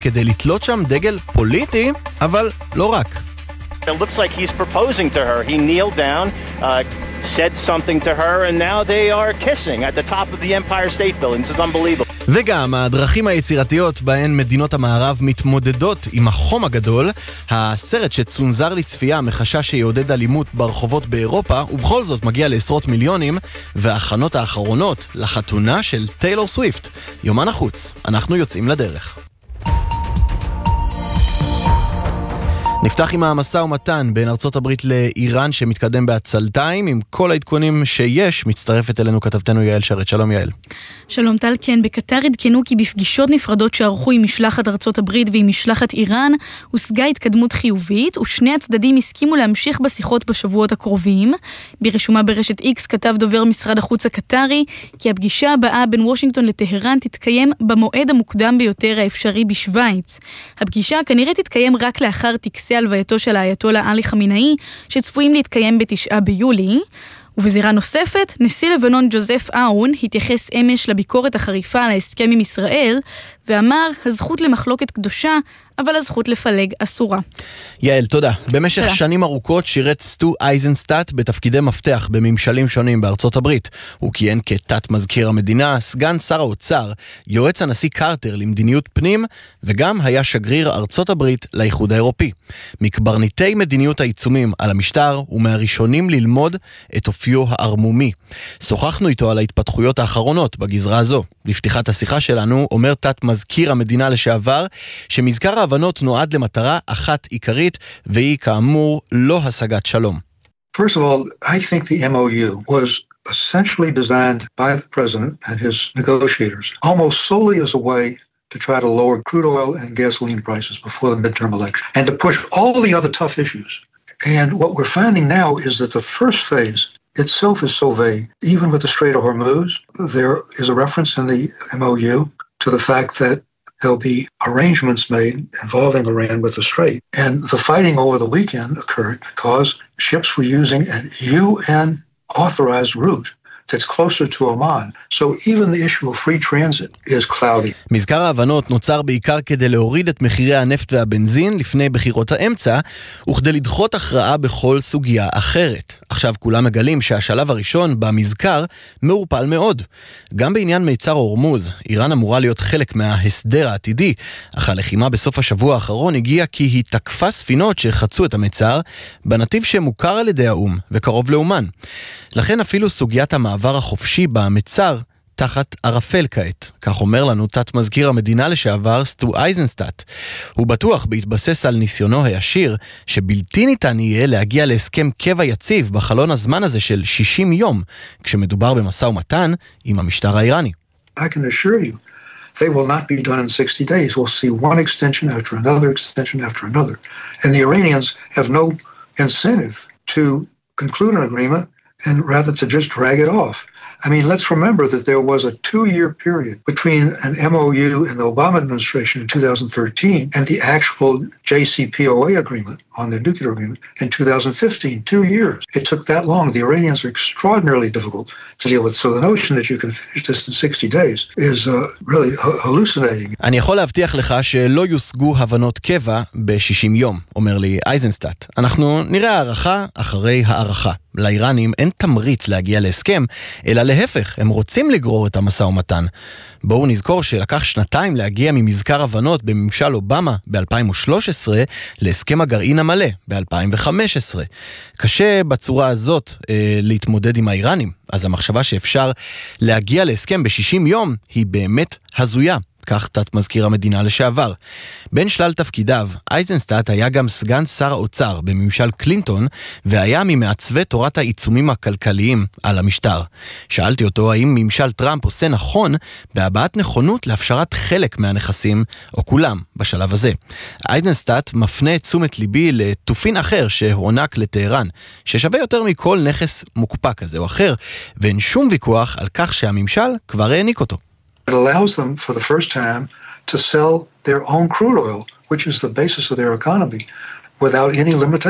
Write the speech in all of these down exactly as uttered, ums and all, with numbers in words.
כדי לתלות שם דגל פוליטי, אבל לא רק. It looks like he's proposing to her. He kneeled down, uh, said something to her, and now they are kissing at the top of the Empire State Building. This is unbelievable. וגם הדרכים היצירתיות בהן מדינות המערב מתמודדות עם החום הגדול, הסרט שצונזר לצפייה מחשש שיעודד אלימות ברחובות באירופה, ובכל זאת מגיע לעשרות מיליונים, וההכנות האחרונות לחתונה של טיילור סוויפט. יומן החוץ, אנחנו יוצאים לדרך. נפתח עם המשא ומתן בין ארצות הברית לאיראן שמתקדם בעצלתיים. עם כל העדכונים שיש, מצטרפת אלינו כתבתנו יעל שרת. שלום יעל. שלום טל, כן, בקטר עדכנו כי בפגישות נפרדות שערכו עם משלחת ארצות הברית ועם משלחת איראן הושגה התקדמות חיובית, ושני הצדדים הסכימו להמשיך בשיחות בשבועות הקרובים. ברשומה ברשת X כתב דובר משרד החוץ הקטרי כי הפגישה הבאה בין וושינגטון לטהרן תתקיים במועד המוקדם ביותר האפשרי בשוויץ. הפגישה כנראה תתקיים רק לאחר טקסי הלווייתו של האייתולה עלי חמינאי, שצפויים להתקיים בתשעה ביולי. ובזירה נוספת, נשיא לבנון ג'וזף אאון התייחס אמש לביקורת החריפה על ההסכם עם ישראל, ואמר, הזכות למחלוקת קדושה, אבל הזכות לפלג אסורה. יעל, תודה. במשך תודה. שנים ארוכות שירת סטו אייזנסטאט בתפקידי מפתח בממשלים שונים בארצות הברית. הוא כיהן כתת מזכיר המדינה, סגן שר האוצר, יועץ הנשיא קרטר למדיניות פנים, וגם היה שגריר ארצות הברית לאיחוד האירופי. מקברניטי מדיניות העיצומים על המשטר, ומהראשונים ללמוד את אופיו הערמומי. שוחחנו איתו על ההתפתחויות האחרונות בגזרה הזו. לפתיחת השיחה שלנו אומר תת מזכיר המדינה לשעבר, שמזכר ההבנות נועד למטרה אחת עיקרית, והיא כאמור לא השגת שלום. First of all, I think the M O U was essentially designed by the president and his negotiators almost solely as a way to try to lower crude oil and gasoline prices before the midterm election and to push all the other tough issues. And what we're finding now is that the first phase itself is so vague. Even with the Strait of Hormuz, there is a reference in the M O U to the fact that there'll be arrangements made involving Iran with the Strait. And the fighting over the weekend occurred because ships were using an U N-authorized route that's closer to Oman. So even the issue of free transit is cloudy. מזכר ההבנות נוצר בעיקר כדי להוריד את מחירי הנפט והבנזין לפני בחירות האמצע, וכדי לדחות הכרעה בכל סוגיה אחרת. עכשיו כולם מגלים שהשלב הראשון במזכר מעורפל מאוד. גם בעניין מיצר הורמוז, איראן אמורה להיות חלק מההסדר העתידי, אך הלחימה בסוף השבוע האחרון הגיעה כי היא תקפה ספינות שחצו את המיצר בנתיב שמוכר על ידי האום וקרוב לאומן. לכן אפילו סוגיית המעבר החופשי במצר תחת ערפל כעת. כך אומר לנו תת מזכיר המדינה לשעבר סטו אייזנסטאט. הוא בטוח בהתבסס על ניסיונו הישיר שבלתי ניתן יהיה להגיע להסכם קבע יציב בחלון הזמן הזה של שישים יום, כשמדובר במשא ומתן עם המשטר האיראני. I can assure you they will not be done in sixty days. We'll see one extension after another extension after another. And the Iranians have no incentive to conclude an agreement and rather to just drag it off. I mean, let's remember that there was a two-year period between an M O U in the Obama administration in two thousand thirteen and the actual J C P O A agreement on their nuclear agreement in two thousand fifteen, two years. It took that long. The Iranians are extraordinarily difficult to deal with. So the notion that you can finish this in sixty days is uh, really hallucinating. אני יכול להבטיח לך שלא יושגו הבנות קבע ב-שישים יום, אומר לי אייזנסטאט. אנחנו נראה הערכה אחרי הערכה. לאיראנים אין תמריץ להגיע להסכם, אלא להפך, הם רוצים לגרור את המשא ומתן. בואו נזכור שלקח שנתיים להגיע ממזכר הבנות בממשל אובמה ב-אלפיים ושלוש עשרה להסכם הגרעין המלא ב-אלפיים וחמש עשרה. קשה בצורה הזאת אה, להתמודד עם האיראנים, אז המחשבה שאפשר להגיע להסכם ב-שישים יום היא באמת הזויה. כך תת מזכיר המדינה לשעבר. בין שלל תפקידיו, אייזנסטאט היה גם סגן שר האוצר בממשל קלינטון, והיה ממעצבי תורת העיצומים הכלכליים על המשטר. שאלתי אותו האם ממשל טראמפ עושה נכון בהבעת נכונות להפשרת חלק מהנכסים, או כולם, בשלב הזה. אייזנסטאט מפנה את תשומת ליבי לתופין אחר שהוענק לטהרן, ששווה יותר מכל נכס מוקפא כזה או אחר, ואין שום ויכוח על כך שהממשל כבר העניק אותו. It allows them for the first time to sell their own crude oil, which is the basis of their economy, without any limitation.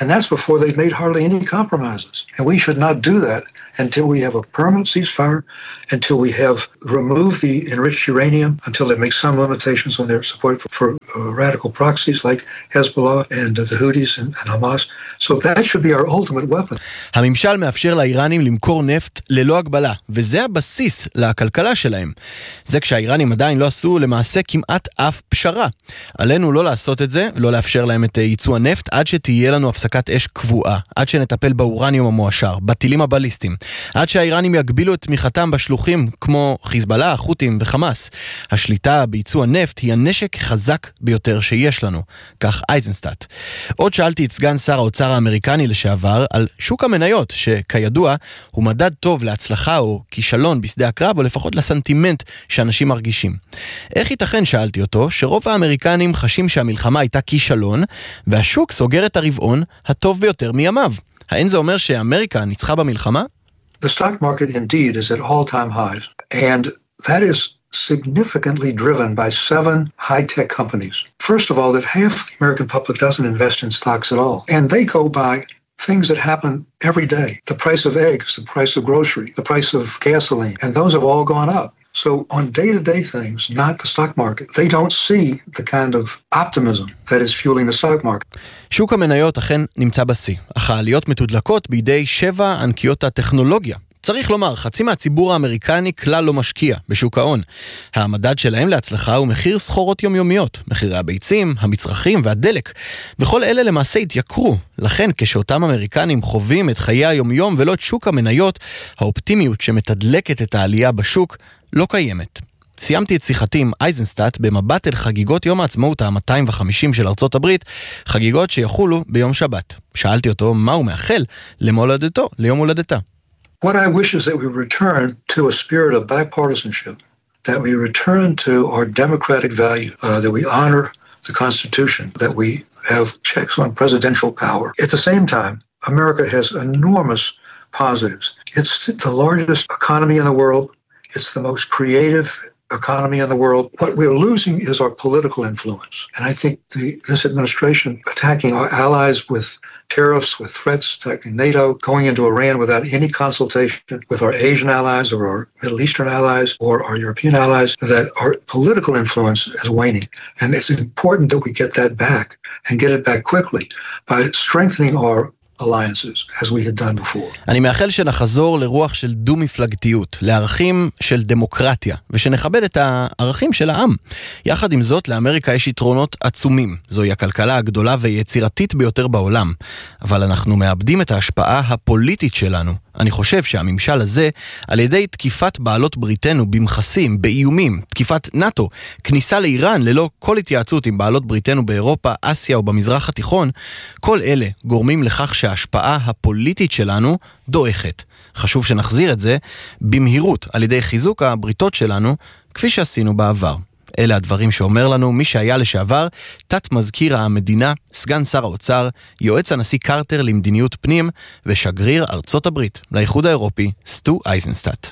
And that's before they've made hardly any compromises. And we should not do that until we have a permanent ceasefire, until we have removed the enriched uranium, until they make some limitations on their support for, for uh, radical proxies like Hezbollah and uh, the Houthis and, and Hamas. So that should be our ultimate weapon. הממשל מאפשר לאיראנים למכור נפט ללא הגבלה, וזה הבסיס לכלכלה שלהם. זה כשהאיראנים עדיין לא עשו למעשה כמעט אף פשרה. עלינו לא לעשות את זה, לא לאפשר להם את ייצוא הנפט, עד שתהיה לנו הפסקת אש קבועה, עד שנטפל באורניום המועשר, בטילים הבליסטיים, עד שהאיראנים יגבילו את תמיכתם בשלוחים כמו חיזבאללה, חות'ים וחמאס. השליטה בייצוא הנפט היא הנשק חזק ביותר שיש לנו, כך אייזנסטאט. עוד שאלתי את סגן שר האוצר האמריקני לשעבר על שוק המניות, שכידוע הוא מדד טוב להצלחה או כישלון בשדה הקרב, או לפחות לסנטימנט שאנשים מרגישים. איך ייתכן, שאלתי אותו, שרוב האמריקנים חשים שהמלחמה הייתה כישלון, והשוק סוגר את הרבעון הטוב ביותר מימיו? האין זה אומר שאמריקה ניצחה במלחמה? The stock market indeed is at all-time highs, and that is significantly driven by seven high-tech companies. First of all, that half the American public doesn't invest in stocks at all, and they go by things that happen every day. The price of eggs, the price of grocery, the price of gasoline, and those have all gone up. So on day-to-day things, not the stock market, they don't see the kind of optimism that is fueling the stock market. שוק המניות אכן נמצא בשיא, אך העליות מתודלקות בידי שבע ענקיות הטכנולוגיה. צריך לומר, חצי מהציבור האמריקני כלל לא משקיע בשוק ההון. המדד שלהם להצלחה הוא מחיר סחורות יומיומיות, מחירי הביצים, המצרכים והדלק. וכל אלה למעשה התייקרו. לכן כשאותם אמריקנים חווים את חיי היומיום ולא את שוק המניות, האופטימיות שמתדלקת את העלייה בשוק לא קיימת. סיימתי את שיחתי עם אייזנסטאט במבט אל חגיגות יום העצמאות ה-מאתיים וחמישים של ארצות הברית, חגיגות שיחולו ביום שבת. שאלתי אותו מה הוא מאחל למולדתו, ליום הולדתה. What I wish is that we return to a spirit of bipartisanship, that we return to our democratic value, uh, that we honor the Constitution, that we have checks on presidential power. At the same time, America has enormous positives. It's the largest economy in the world. It's the most creative economy in the world. What we're losing is our political influence. And I think the, this administration attacking our allies with tariffs, with threats, attacking NATO, going into Iran without any consultation with our Asian allies or our Middle Eastern allies or our European allies, that our political influence is waning. And it's important that we get that back and get it back quickly by strengthening our alliances, as we had done before. אני מאחל שנחזור לרוח של דו-מפלגתיות, לערכים של דמוקרטיה, ושנכבד את הערכים של העם. יחד עם זאת, לאמריקה יש יתרונות עצומים. זוהי הכלכלה הגדולה ויצירתית ביותר בעולם. אבל אנחנו מאבדים את ההשפעה הפוליטית שלנו. אני חושב שהממשל הזה, על ידי תקיפת בעלות בריתנו במחסים, באיומים, תקיפת נאטו, כניסה לאיראן ללא כל התייעצות עם בעלות בריתנו באירופה, אסיה או במזרח התיכון, כל אלה גורמים לכך שההשפעה הפוליטית שלנו דועכת. חשוב שנחזיר את זה במהירות על ידי חיזוק הבריתות שלנו, כפי שעשינו בעבר. אלה הדברים שאומר לנו מי שהיה לשעבר תת מזכיר המדינה, סגן שר האוצר, יועץ הנשיא קרטר למדיניות פנים ושגריר ארצות הברית לאיחוד האירופי, סטו אייזנסטאט.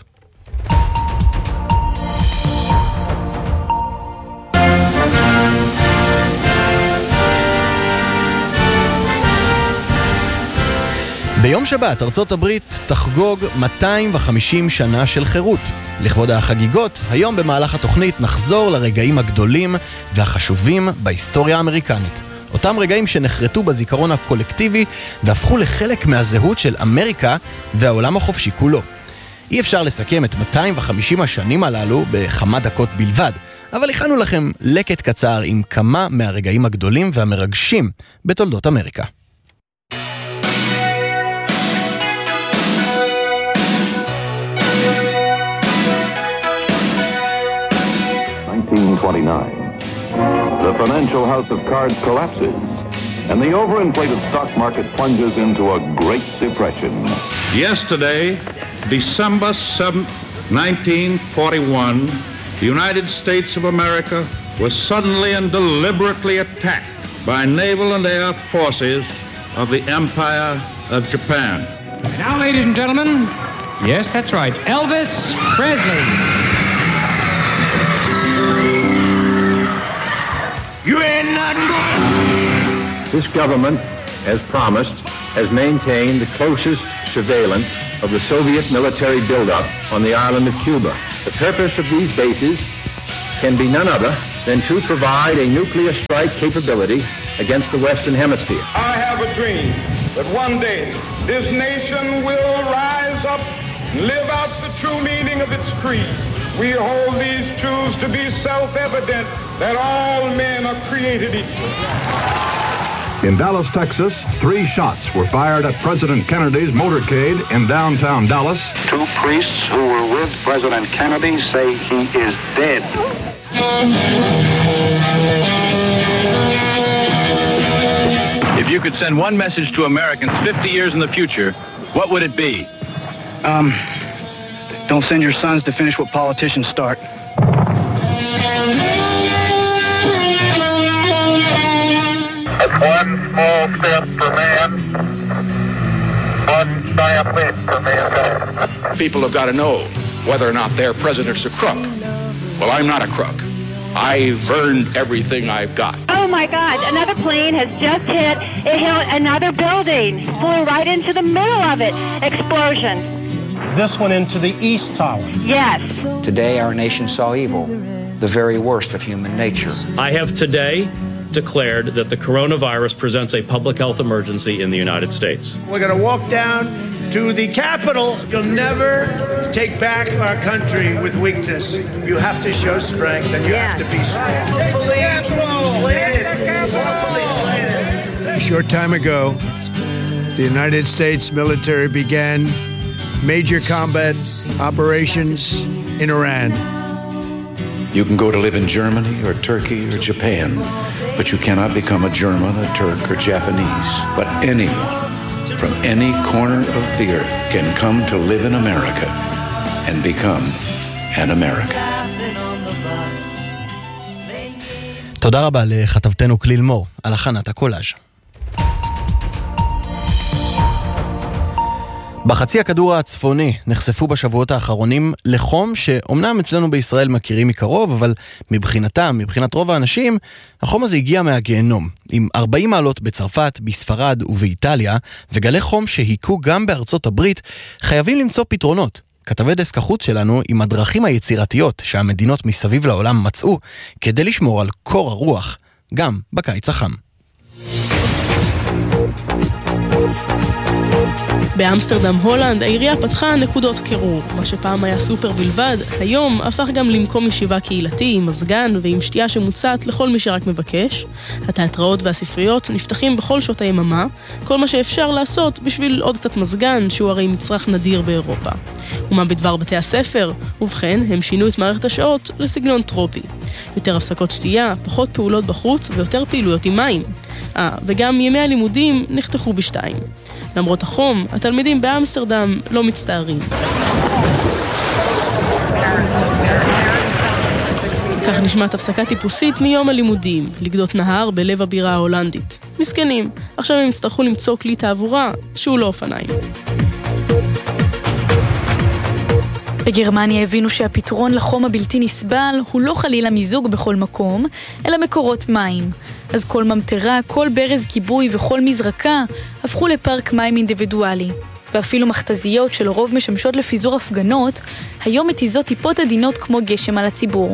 ביום שבת ארצות הברית תחגוג מאתיים וחמישים שנה של חירות. לכבוד החגיגות, היום במהלך התוכנית נחזור לרגעים הגדולים והחשובים בהיסטוריה האמריקנית. אותם רגעים שנחרטו בזיכרון הקולקטיבי והפכו לחלק מהזהות של אמריקה והעולם החופשי כולו. אי אפשר לסכם את מאתיים וחמישים השנים הללו בכמה דקות בלבד, אבל הכנו לכם לקט קצר עם כמה מהרגעים הגדולים והמרגשים בתולדות אמריקה. nineteen twenty-nine. The financial house of cards collapses, and the overinflated stock market plunges into a great depression. Yesterday, December seventh, nineteen forty-one, the United States of America was suddenly and deliberately attacked by naval and air forces of the Empire of Japan. Now, ladies and gentlemen, yes, that's right, Elvis Presley. This government as promised, has maintained the closest surveillance of the Soviet military buildup on the island of Cuba. The purpose of these bases can be none other than to provide a nuclear strike capability against the Western Hemisphere. I have a dream that one day this nation will rise up and live out the true meaning of its creed. We hold these truths to be self-evident that all men are created equal. In Dallas, Texas, three shots were fired at President Kennedy's motorcade in downtown Dallas. Two priests who were with President Kennedy say he is dead. If you could send one message to Americans fifty years in the future, what would it be? Um, don't send your sons to finish what politicians start. That's one small step for man, one giant leap for mankind. People have got to know whether or not their president's a crook. Well, I'm not a crook. I've earned everything I've got. Oh my God, another plane has just hit, it hit another building, flew right into the middle of it. Explosion. This one into the East Tower. Yes. Today our nation saw evil, the very worst of human nature. I have today declared that the coronavirus presents a public health emergency in the United States. We're going to walk down to the Capitol. You'll never take back our country with weakness. You have to show strength, and you yeah. have to be strong. A short time ago, the United States military began major combat operations in Iran. You can go to live in Germany or Turkey or Japan, but you cannot become a German, a Turk, or Japanese. But anyone from any corner of the earth can come to live in America and become an American. תודה רבה לכתבתנו כליל מור על הכנת הקולאז'. בחצי הכדור הצפוני נחשפו בשבועות האחרונים לחום שאומנם אצלנו בישראל מכירים מקרוב, אבל מבחינתם, מבחינת רוב האנשים, החום הזה הגיע מהגיהנום. עם ארבעים מעלות בצרפת, בספרד ובאיטליה, וגלי חום שהיקו גם בארצות הברית, חייבים למצוא פתרונות. כתבי דסק החוץ שלנו עם הדרכים היצירתיות שהמדינות מסביב לעולם מצאו כדי לשמור על קור הרוח, גם בקיץ החם. באמסטרדם, הולנד, העירייה פתחה נקודות קירור. מה שפעם היה סופר בלבד, היום הפך גם למקום ישיבה קהילתי עם מזגן ועם שתייה שמוצעת לכל מי שרק מבקש. התיאטראות והספריות נפתחים בכל שעות היממה, כל מה שאפשר לעשות בשביל עוד קצת מזגן, שהוא הרי מצרך נדיר באירופה. ומה בדבר בתי הספר? ובכן, הם שינו את מערכת השעות לסגנון טרופי. יותר הפסקות שתייה, פחות פעולות בחוץ ויותר פעילויות עם מים. אה, וגם ימי הלימודים נחתכו בשתיים. למרות החום, התלמידים באמסטרדם לא מצטערים. כך נשמעת הפסקה טיפוסית מיום הלימודים, לגדות נהר בלב הבירה ההולנדית. מסכנים, עכשיו הם יצטרכו למצוא כלי תעבורה שהוא לא אופניים. בגרמניה הבינו שהפתרון לחום הבלתי נסבל הוא לא חלילה מיזוג בכל מקום, אלא מקורות מים. אז כל ממטרה, כל ברז כיבוי וכל מזרקה הפכו לפארק מים אינדיבידואלי. ואפילו מכתזיות שלרוב משמשות לפיזור הפגנות, היום מתיזות טיפות עדינות כמו גשם על הציבור.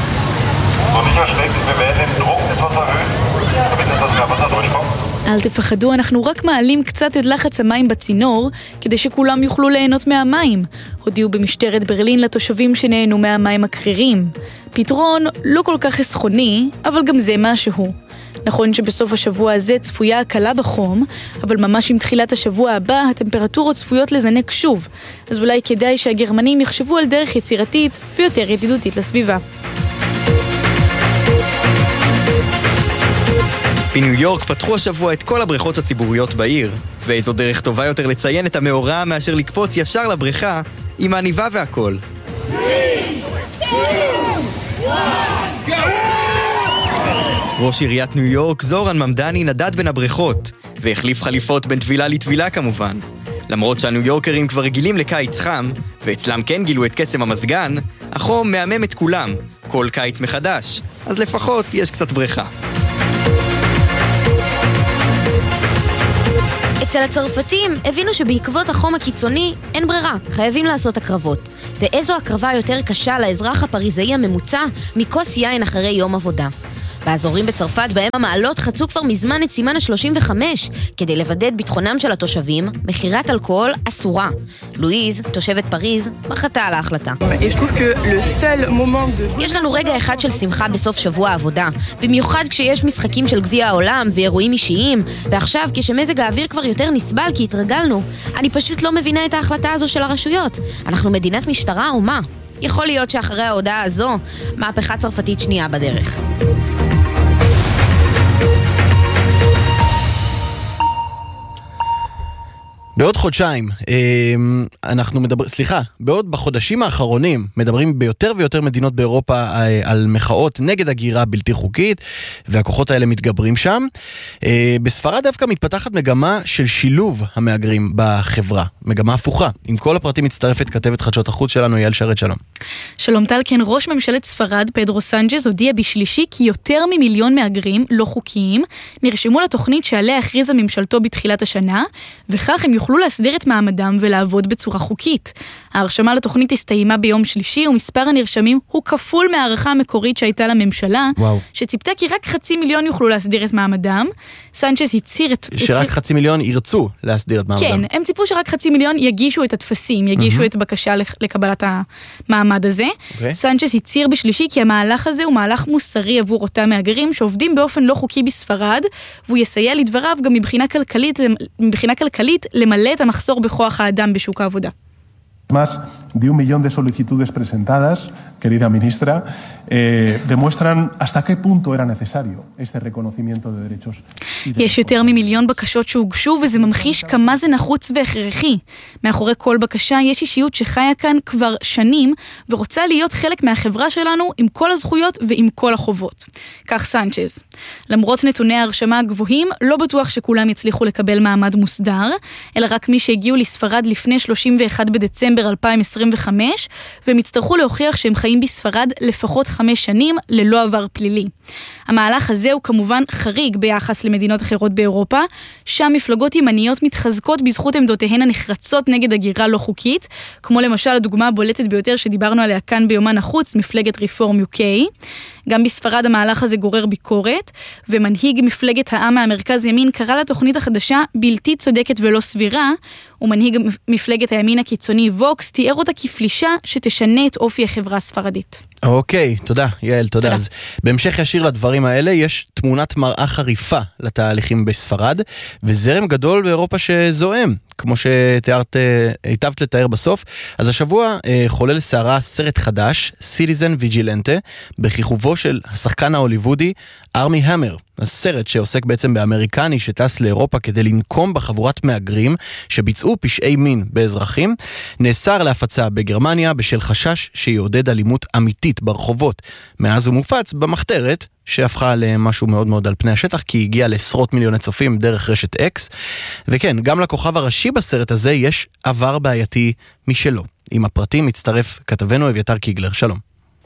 אל תפחדו, אנחנו רק מעלים קצת את לחץ המים בצינור כדי שכולם יוכלו ליהנות מהמים. הודיעו במשטרת ברלין לתושבים שנהנו מהמים הקרירים. פתרון לא כל כך חסכוני, אבל גם זה משהו. נכון שבסוף השבוע הזה צפויה הקלה בחום, אבל ממש עם תחילת השבוע הבא הטמפרטורות צפויות לזנק שוב. אז אולי כדאי שהגרמנים יחשבו על דרך יצירתית ויותר ידידותית לסביבה. בניו יורק פתחו השבוע את כל הבריכות הציבוריות בעיר, ואיזו דרך טובה יותר לציין את המאורע מאשר לקפוץ ישר לבריכה עם העניבה והכל. ראש עיריית ניו יורק זורן ממדני נדד בין הבריכות, והחליף חליפות בין טבילה לטבילה כמובן. למרות שהניו יורקרים כבר רגילים לקיץ חם, ואצלם כן גילו את קסם המזגן, החום מהמם את כולם, כל קיץ מחדש, אז לפחות יש קצת בריכה. אצל הצרפתים הבינו שבעקבות החום הקיצוני אין ברירה, חייבים לעשות הקרבות. ואיזו הקרבה יותר קשה לאזרח הפריזאי הממוצע מכוס יין אחרי יום עבודה. באזורים בצרפת בהם המעלות חצו כבר מזמן את סימן ה-שלושים וחמש, כדי לוודא את ביטחונם של התושבים, מחירת אלכוהול אסורה. לואיז, תושבת פריז, מחתה על ההחלטה. יש לנו רגע אחד של שמחה בסוף שבוע העבודה, במיוחד כשיש משחקים של גביע העולם ואירועים אישיים, ועכשיו כשמזג האוויר כבר יותר נסבל כי התרגלנו, אני פשוט לא מבינה את ההחלטה הזו של הרשויות. אנחנו מדינת משטרה או מה? יכול להיות שאחרי ההודעה הזו, מהפכה צרפתית שנייה בדרך. בעוד חודשיים, אנחנו מדברים, סליחה, בעוד בחודשים האחרונים מדברים ביותר ויותר מדינות באירופה על מחאות נגד הגירה בלתי חוקית, והכוחות האלה מתגברים שם. בספרד דווקא מתפתחת מגמה של שילוב המהגרים בחברה, מגמה הפוכה. עם כל הפרטים מצטרפת כתבת חדשות החוץ שלנו, יעל שרת, שלום. שלום טל, כן, ראש ממשלת ספרד, פדרו סנצ'ז, הודיע בשלישי כי יותר ממיליון מהגרים לא חוקיים נרשמו לתוכנית שעליה הכריזה ממשלתו בתחילת השנה, וכך הם יוכלו להסדיר את מעמדם ולעבוד בצורה חוקית. ההרשמה לתוכנית הסתיימה ביום שלישי, ומספר הנרשמים הוא כפול מהערכה המקורית שהייתה לממשלה, וואו. שציפתה כי רק חצי מיליון יוכלו להסדיר את מעמדם. סנצ'ז הצהיר את... שרק הציר... חצי מיליון ירצו להסדיר את מעמדם. כן, הם ציפו שרק חצי מיליון יגישו את התפסים, יגישו mm-hmm. את בקשה לקבלת המעמד הזה. Okay. סנצ'ז הצהיר בשלישי כי המהלך הזה הוא מהלך מוסרי עבור אותם מהגרים שעובדים באופן לא חוקי בספרד, והוא יסייע לדבריו גם מבחינה כלכלית, מבחינה כלכלית למלא את המחסור בכוח האדם בשוק העבודה. Más de un millón de solicitudes presentadas, querida ministra, eh, demuestran hasta qué punto era necesario este reconocimiento de derechos. יש יותר ממיליון בקשות שהוגשו, וזה ממחיש כמה זה נחוץ והכרחי. מאחורי כל בקשה יש אישיות שחיה כאן כבר שנים, ורוצה להיות חלק מהחברה שלנו עם כל הזכויות ועם כל החובות. כך סנצ'ז. למרות נתוני ההרשמה הגבוהים, לא בטוח שכולם יצליחו לקבל מעמד מוסדר, אלא רק מי שהגיעו לספרד לפני שלושים ואחד בדצמבר אלפיים עשרים וחמש, והם יצטרכו להוכיח שהם חיים בספרד לפחות חמש שנים ללא עבר פלילי. המהלך הזה הוא כמובן חריג ביחס למדינות אחרות באירופה, שם מפלגות ימניות מתחזקות בזכות עמדותיהן הנחרצות נגד הגירה לא חוקית, כמו למשל הדוגמה הבולטת ביותר שדיברנו עליה כאן ביומן החוץ, מפלגת ריפורם יו קיי. גם בספרד המהלך הזה גורר ביקורת, ומנהיג מפלגת העם מהמרכז ימין קרא לתוכנית החדשה בלתי צודקת ולא סבירה, ומנהיג מפלגת הימין הקיצוני ווקס תיאר אותה כפלישה שתשנה את אופי החברה הספרדית. אוקיי, תודה, יעל, תודה. תודה. אז בהמשך ישיר לדברים האלה, יש תמונת מראה חריפה לתהליכים בספרד, וזרם גדול באירופה שזוהם, כמו שתיארת, היטבת לתאר בסוף. אז השבוע חולל סערה סרט חדש, סיטיזן ויג'ילנטה, בכיכובו של השחקן ההוליוודי ארמי המר. הסרט שעוסק בעצם באמריקני שטס לאירופה כדי לנקום בחבורת מהגרים שביצעו פשעי מין באזרחים, נאסר להפצה בגרמניה בשל חשש שיעודד אלימות אמיתית ברחובות. מאז הוא מופץ במחתרת, שהפכה למשהו מאוד מאוד על פני השטח, כי הגיע לעשרות מיליוני צופים דרך רשת אקס. וכן, גם לכוכב הראשי בסרט הזה יש עבר בעייתי משלו. עם הפרטים מצטרף כתבנו אביתר קיגלר. שלום.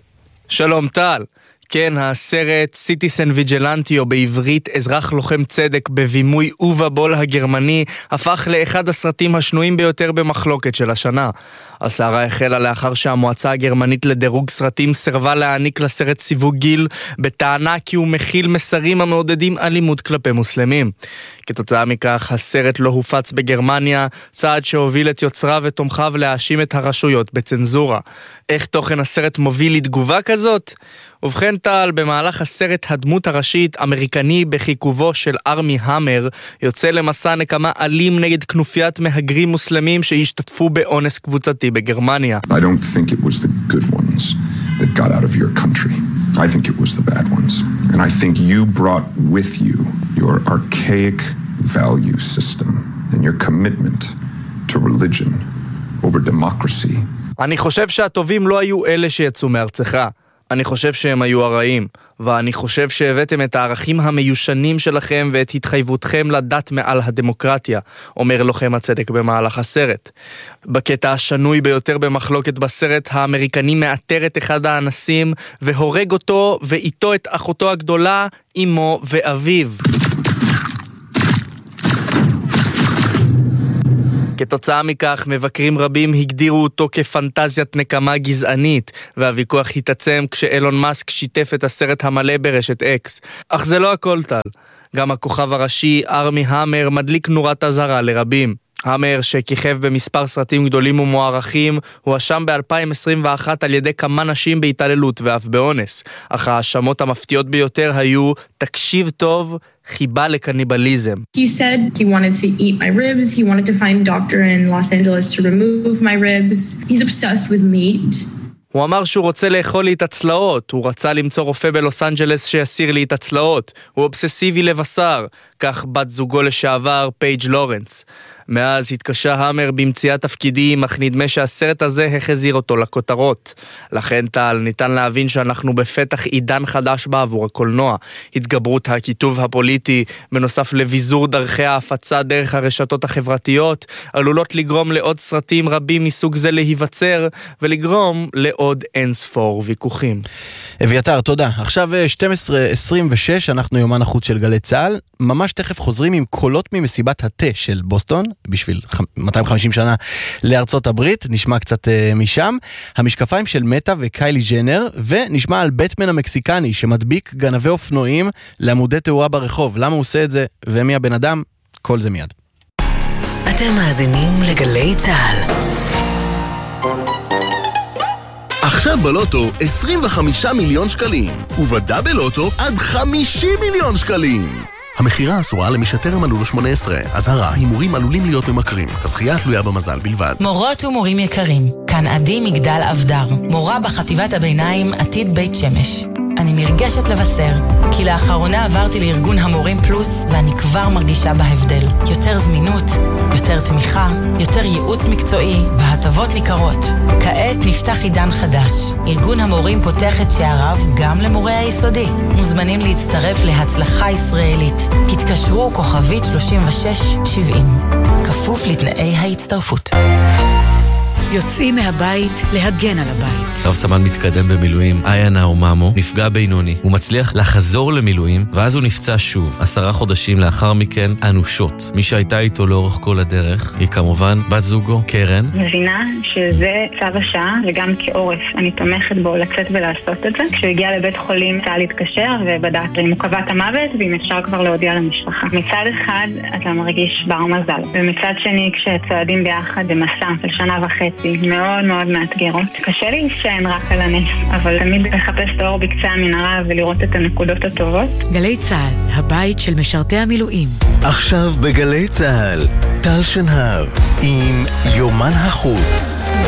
שלום טל. כן, הסרט סיטיזן ויג'ילנטי, או בעברית אזרח לוחם צדק, בבימוי אובה בול הגרמני, הפך לאחד הסרטים השנויים ביותר במחלוקת של השנה. הסערה החלה לאחר שהמועצה הגרמנית לדירוג סרטים סרבה להעניק לסרט סיווג גיל, בטענה כי הוא מכיל מסרים המעודדים אלימות כלפי מוסלמים. כתוצאה מכך, הסרט לא הופץ בגרמניה, צעד שהוביל את יוצריו ותומכיו להאשים את הרשויות בצנזורה. איך תוכן הסרט מוביל לתגובה כזאת? ובכן טל, במהלך הסרט הדמות הראשית, אמריקני בחיכובו של ארמי המר, יוצא למסע נקמה אלים נגד כנופיית מהגרים מוסלמים שהשתתפו באונס קבוצתי בגרמניה. I don't think it was the good ones that got out of your country. I think it was the bad ones. And I think you brought with you your archaic value system and your commitment to religion over democracy. אני חושב שהטובים לא היו אלה שיצאו מארצך. אני חושב שהם היו הרעים, ואני חושב שהבאתם את הערכים המיושנים שלכם ואת התחייבותכם לדת מעל הדמוקרטיה, אומר לוחם הצדק במהלך הסרט. בקטע השנוי ביותר במחלוקת בסרט, האמריקני מאתר את אחד האנסים והורג אותו ואיתו את אחותו הגדולה, אמו ואביו. כתוצאה מכך, מבקרים רבים הגדירו אותו כפנטזיית נקמה גזענית, והוויכוח התעצם כשאילון מאסק שיתף את הסרט המלא ברשת אקס. אך זה לא הכל טל. גם הכוכב הראשי, ארמי המר, מדליק נורת אזהרה לרבים. המר, שכיכב במספר סרטים גדולים ומוערכים, הואשם ב-אלפיים עשרים ואחת על ידי כמה נשים בהתעללות ואף באונס. אך ההאשמות המפתיעות ביותר היו, תקשיב טוב, חיבה לקניבליזם. He said he wanted to eat my ribs, he wanted to find a doctor in Los Angeles to remove my ribs. He's obsessed with meat. הוא אמר שהוא רוצה לאכול לי את הצלעות, הוא רצה למצוא רופא בלוס אנג'לס שיסיר לי את הצלעות, הוא אובססיבי לבשר, כך בת זוגו לשעבר פייג' לורנס. מאז התקשה המר במציאת תפקידים, אך נדמה שהסרט הזה החזיר אותו לכותרות. לכן טל, ניתן להבין שאנחנו בפתח עידן חדש בעבור הקולנוע. התגברות הכיתוב הפוליטי, בנוסף לביזור דרכי ההפצה דרך הרשתות החברתיות, עלולות לגרום לעוד סרטים רבים מסוג זה להיווצר, ולגרום לעוד אינספור ויכוחים. אביתר, תודה. עכשיו שתים עשרה עשרים ושש, אנחנו יומן החוץ של גלי צהל. ממש תכף חוזרים עם קולות ממסיבת התה של בוסטון, בשביל מאתיים וחמישים שנה לארצות הברית, נשמע קצת uh, משם. המשקפיים של מטה וקיילי ג'נר, ונשמע על בטמן המקסיקני שמדביק גנבי אופנועים לעמודי תאורה ברחוב. למה הוא עושה את זה ומי הבן אדם? כל זה מיד. אתם מאזינים לגלי צהל. עכשיו בלוטו עשרים וחמישה מיליון שקלים, ובדאבל לוטו עד חמישים מיליון שקלים. המחירה אסורה למי שטרם מלאו לו שמונה עשרה. אזהרה, הימורים עלולים להיות ממכרים. הזכייה תלויה במזל בלבד. מורות ומורים יקרים, כאן עדי מגדל אבדר, מורה בחטיבת הביניים עתיד בית שמש. אני נרגשת לבשר, כי לאחרונה עברתי לארגון המורים פלוס, ואני כבר מרגישה בהבדל. יותר זמינות, יותר תמיכה, יותר ייעוץ מקצועי, והטבות ניכרות. כעת נפתח עידן חדש. ארגון המורים פותח את שעריו גם למורי היסודי. מוזמנים להצטרף להצלחה ישראלית. התקשרו כוכבית שלושים ושש שבעים. כפוף לתנאי ההצטרפות. יוצאים מהבית להגן על הבית. סב סמן מתקדם במילואים, איה נאוממו, נפגע בינוני. הוא מצליח לחזור למילואים, ואז הוא נפצע שוב. עשרה חודשים לאחר מכן, אנושות. מי שהייתה איתו לאורך כל הדרך, היא כמובן בת זוגו, קרן. מבינה שזה צו השעה, וגם כעורף. אני תומכת בו לצאת ולעשות את זה. כשהוא הגיע לבית חולים, צה"ל להתקשר ובדק אם הוא קבע את המוות, ואם אפשר כבר להודיע למשפחה. מצד אחד, אתה מרגיש בר מזל. ומצד שני, כשצועדים ביחד במסע של שנה וחצי, מאוד מאוד מאתגרות. קשה להישען רק על הנס, אבל תמיד לחפש את האור בקצה המנהרה ולראות את הנקודות הטובות. גלי צהל, הבית של משרתי המילואים. עכשיו בגלי צהל, טל שנהב עם יומן החוץ.